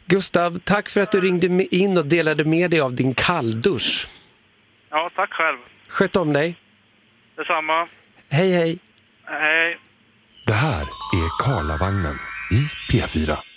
Gustav, tack för att du ringde in och delade med dig av din kalldusch. Ja, tack själv. Sköt om dig. Detsamma. Hej, hej. Hej. Det här är Karlavagnen i P4.